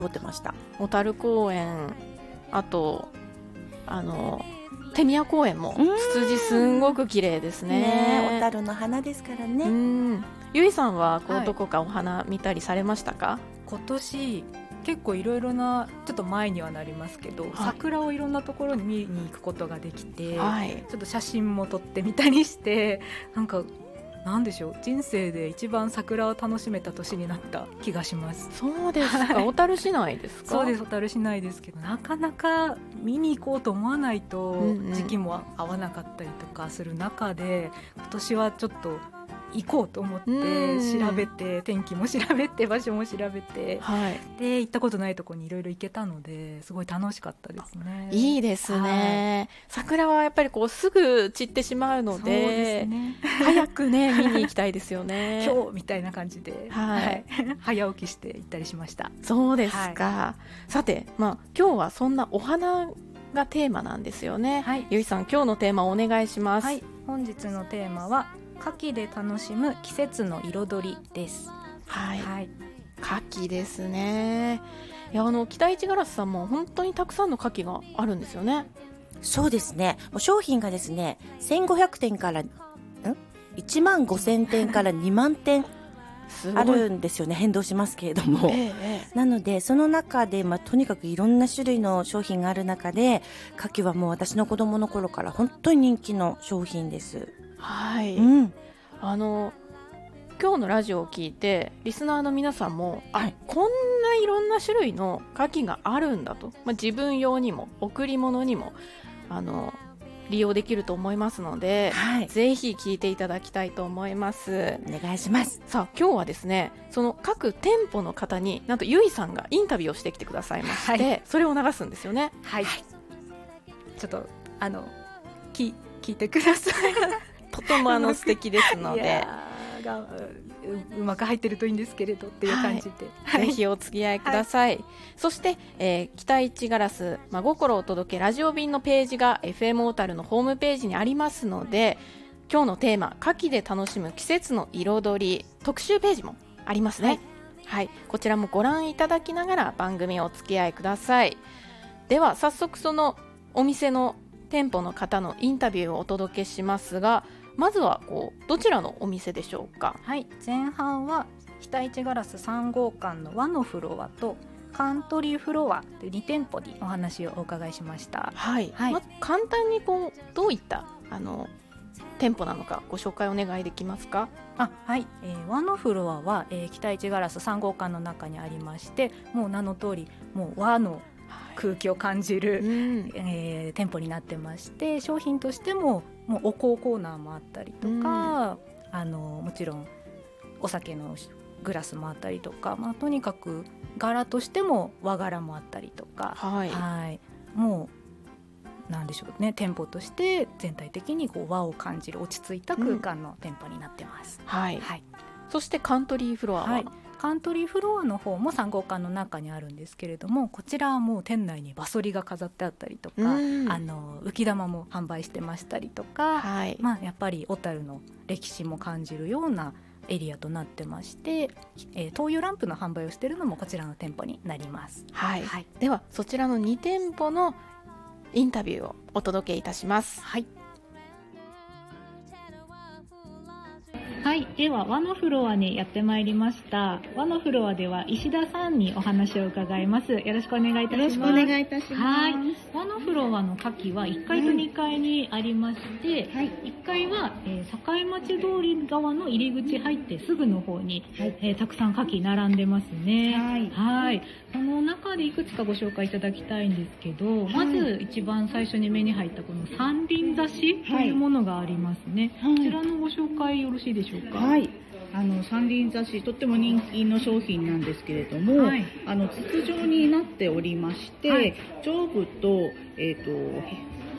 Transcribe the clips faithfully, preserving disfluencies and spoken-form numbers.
思ってました。 小樽公園、あとあの手宮公園もツツジすんごく綺麗ですね。 ね、小樽の花ですからね。 うん、ゆいさんはこう、 はい、 どこかお花見たりされましたか？ 今年結構いろいろな、ちょっと前にはなりますけど、はい、桜をいろんなところに見に行くことができて、はい、ちょっと写真も撮ってみたりして、なんかなんでしょう、人生で一番桜を楽しめた年になった気がします。 そうですか、はい、小樽市内ですか？ そうです、小樽市内ですけど、なかなか見に行こうと思わないと時期も合わなかったりとかする中で、うんうん、今年はちょっと行こうと思って調べて、天気も調べて場所も調べて、はい、で行ったことないところにいろいろ行けたので、すごい楽しかったですね。 いいですね、はい、桜はやっぱりこうすぐ散ってしまうの で, そうです、ね、早くね見に行きたいですよね今日みたいな感じで、はいはい、早起きして行ったりしました。 そうですか、はい、さて、まあ、今日はそんなお花がテーマなんですよね、はい、ゆいさん今日のテーマをお願いします。 はい、本日のテーマは夏季で楽しむ季節の彩りです。 はい、はい、夏季ですね。いや、あの北市ガラスさんも本当にたくさんの夏季があるんですよね。 そうですね、もう商品がですねせんごひゃくてんからんいちまんごせんてんからにまんてんあるんですよね。変動しますけれども、ええ、なのでその中で、まあ、とにかくいろんな種類の商品がある中で、夏季はもう私の子供の頃から本当に人気の商品です。 はい、 うん、 あの今日のラジオを聞いてリスナーの皆さんも、はい、こんないろんな種類の夏季があるんだと、まあ、自分用にも贈り物にもあの利用できると思いますので、はい、ぜひ聞いていただきたいと思います。 お願いします。 さあ今日はですね、その各店舗の方になんとゆいさんがインタビューをしてきてくださいまして、はい、それを流すんですよね。 はい、はい、ちょっとあのき聞いてくださいとてもあの素敵ですのでが う, うまく入ってるといいんですけれどっていう感じで、 はい、ぜひお付き合いください、はい、そして、えー、北市ガラス真心お届けラジオ便のページが エフエム 小樽のホームページにありますので、今日のテーマ夏季で楽しむ季節の彩り特集ページもありますね、はいはい、こちらもご覧いただきながら番組お付き合いください。では早速そのお店の店舗の方のインタビューをお届けしますが、まずはこうどちらのお店でしょうか？ はい、前半は北市ガラスさん号館の和のフロアとカントリーフロアというに店舗にお話をお伺いしました。 はい、はい、まず簡単にこうどういったあの店舗なのかご紹介お願いできますか？ あ、はい、えー、和のフロアは、えー、北市ガラスさん号館の中にありまして、もう名の通りもう和の空気を感じる、うんえー、店舗になってまして、商品としてももうお香コーナーもあったりとか、うん、あのもちろんお酒のグラスもあったりとか、まあ、とにかく柄としても和柄もあったりとか、はいはい、もうなんでしょうね、店舗として全体的にこう和を感じる落ち着いた空間の店舗になってます、 うんはいはい、そしてカントリーフロアは、はい、 カントリーフロアの方もさん号館の中にあるんですけれども、こちらはもう店内にバソリが飾ってあったりとか、うん、あの浮き玉も販売してましたりとか、はいまあ、やっぱり小樽の歴史も感じるようなエリアとなってまして、えー、灯油ランプの販売をしているのもこちらの店舗になります、 はいはい、ではそちらのに店舗のインタビューをお届けいたします。 はい、はい、では和のフロアにやってまいりました。和のフロアでは石田さんにお話を伺います。よろしくお願いいたします。 よろしくお願いいたします。はい、 和のフロアの夏季はいっかいとにかいにありまして、はい、いっかいは、えー、境町通り側の入り口入ってすぐの方に、はいえー、たくさん夏季並んでますね。はい、はい、その中でいくつかご紹介いただきたいんですけど、はい、まず一番最初に目に入ったこの三輪挿しというものがありますね。はい、こちらのご紹介よろしいでしょうか？ はい、あの三輪挿しとっても人気の商品なんですけれども、はい、あの筒状になっておりまして、はい、上部と、えーと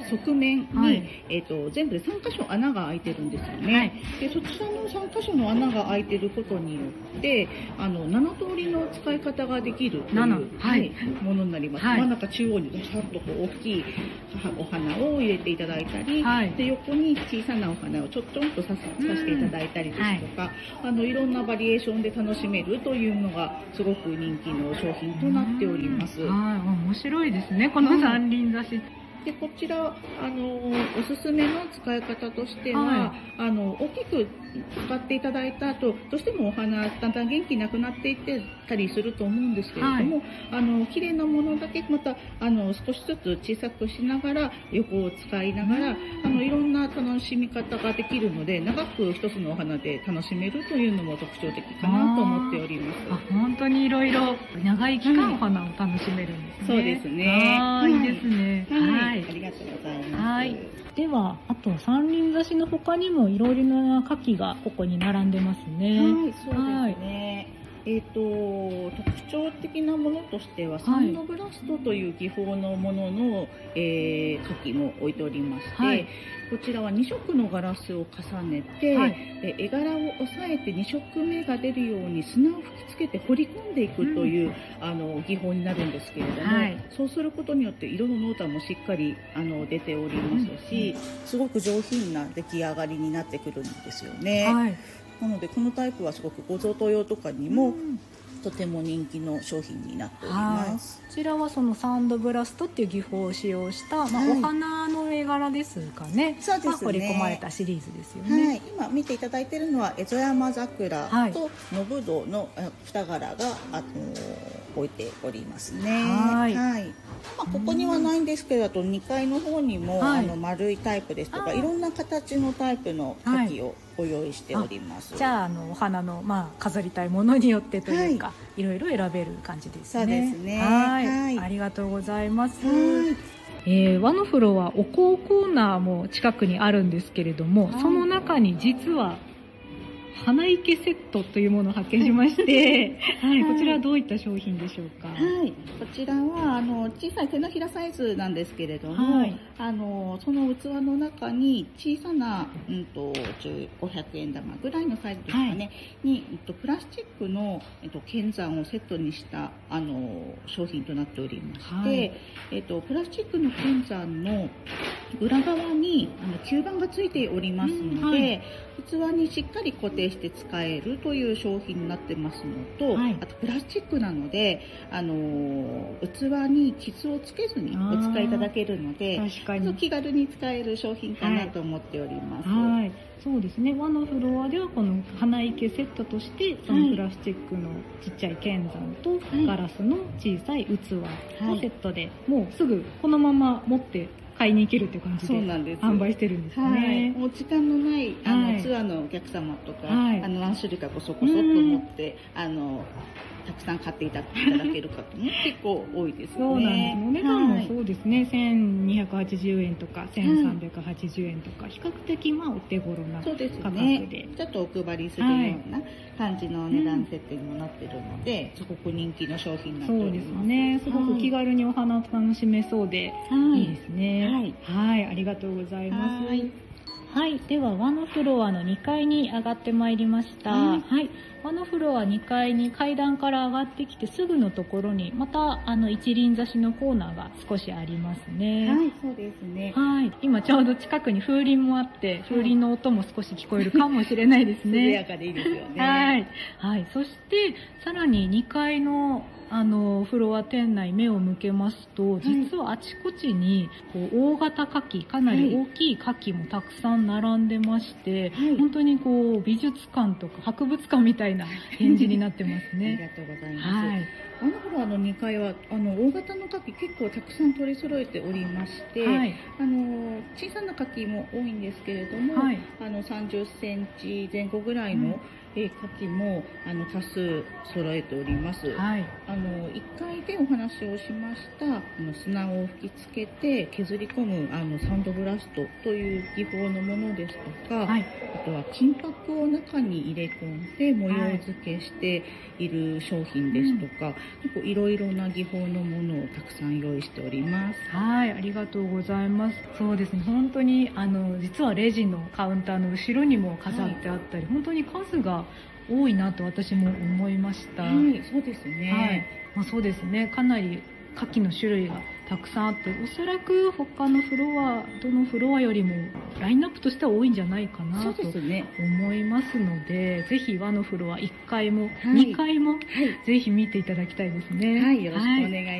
側面に、 はい、 えっと、全部でさんかしょ穴が開いてるんですよね。はい、で、そちらのさんかしょの穴が開いてることによって、あの、ななとおりの使い方ができるという、はい、ものになります。はい、真ん中中央にさっとこう大きいお花を入れていただいたり、はい、で、横に小さなお花をちょっちょんとさしていただいたりですとか、はい、あの、いろんなバリエーションで楽しめるというのが、すごく人気の商品となっております。 はい、面白いですね、この三輪挿し。 で、こちら、あの、おすすめの使い方としては、はい、あの、大きく使っていただいた後、どうしてもお花、だんだん元気なくなっていってたりすると思うんですけれども、はい、あの、綺麗なものだけ、また、あの、少しずつ小さくしながら、横を使いながら、あの、いろんな楽しみ方ができるので、長く一つのお花で楽しめるというのも特徴的かなと思っております。 あ、本当にいろいろ長い期間お花を楽しめるんですね。 そうですね。 はい、いいですね。 はい。はい、ありがとうございます。はい。 では、あと三輪挿しの他にもいろいろな花器がここに並んでますね。 はい、そうですね。えっ、ー、と、特徴的なものとしては、サンドブラストという技法のものの、えー、花器も置いておりまして、はい、こちらはに色のガラスを重ねて、はい、絵柄を押さえてに色目が出るように砂を吹きつけて彫り込んでいくという、うん、あの技法になるんですけれども、はい、そうすることによって色の濃淡もしっかりあの出ておりますし、うん、すごく上品な出来上がりになってくるんですよね。はい、なのでこのタイプはすごくご贈答用とかにも、うんとても人気の商品になっております。 こちらはそのサンドブラストっていう技法を使用した、まあ、お花の絵柄ですかね。 そうですね。 彫り込まれたシリーズですよね。 はい、今見ていただいているのは蝦夷山桜と野ぶどうの二柄があの置いておりますね。はい。はい、まあ、ここにはないんですけど、あとにかいの方にも、はい、あの丸いタイプですとかいろんな形のタイプの花器をご用意しております。 じゃあ、あのお花の、まあ、飾りたいものによってというか、はい、いろいろ選べる感じですね。 そうですね。 はい、はい、ありがとうございます。はい、えー、和の風呂はお香コーナーも近くにあるんですけれども、はい、その中に実は花いけセットというものを発見しまして、はい、こちらはどういった商品でしょうか。 はい、こちらはあの小さい手のひらサイズなんですけれども、はい、あのその器の中に小さな、うんと、ごひゃくえん玉ぐらいのサイズですかね、はい、に、えっと、プラスチックの、えっと、剣山をセットにしたあの商品となっておりまして、はい、えっと、プラスチックの剣山の裏側にあの吸盤がついておりますので、うん、はい、器にしっかり固定して使えるという商品になってますのと、はい、あとプラスチックなので、あの器に傷をつけずにお使いいただけるので、確かに気軽に使える商品かなと思っております。はい、 はい、そうですね。和のフロアではこの花いけセットとしてそのプラスチックのちっちゃい剣山とガラスの小さい器のセットで、もうすぐこのまま持って買いに行けるっていう感じで販売してるんですね。はい、 もう時間のないあの、はい、ツアーのお客様とか、はい、あの何種類かこそこそっと持ってあのたくさん買っていただける方も結構多いですね。 そうなんです。お値段もそうですね、はい、せんにひゃくはちじゅうえんとかせんさんびゃくはちじゅうえんとか、比較的まあお手頃な価格で、そうですね、 ちょっとお配りするような感じの値段設定にもなってるので、うん、すごく人気の商品になっております。そうですね、 すごく気軽にお花を楽しめそうで、はい、いいですね。はい、はい、ありがとうございます。はい、はい、では和のフロアのにかいに上がってまいりました。はい、はい、和のフロアにかいに階段から上がってきてすぐのところにまたあの一輪挿しのコーナーが少しありますね。 はい、そうですね。 はい、今ちょうど近くに風鈴もあって風鈴の音も少し聞こえるかもしれないですね。 涼やかでいいですよね。 はい、はい、そしてさらににかいのあのフロア店内目を向けますと、実はあちこちにこう大型花器、かなり大きい花器もたくさん並んでまして、はい、本当にこう美術館とか博物館みたいな展示になってますね。 ありがとうございます。はい、あのフロアのにかいはあの大型の花器結構たくさん取り揃えておりまして、はい、あの小さな花器も多いんですけれども、はい、あのさんじゅっセンチぜん後ぐらいの、うん、え花器もあの多数揃えております。はい、あのいっかいでお話をしましたあの砂を吹きつけて削り込むあのサンドブラストという技法のものですとか、はい、あとは金箔を中に入れ込んで模様付けしている商品ですとか、はい、 結構いろいろな技法のものをたくさん用意しております。 はい、ありがとうございます。そうですね、本当にあの実はレジのカウンターの後ろにも飾ってあったり、はい、本当に数が多いなと私も思いました。 はい、そうですね。 はい、まあ、そうですね、かなり牡蠣の種類がたくさんあって、おそらく他のフロアどのフロアよりもラインナップとしては多いんじゃないかなと思いますので、ぜひ和のフロアいっかいもにかいもぜひ見ていただきたいですね。 はい、よろしくお願いします。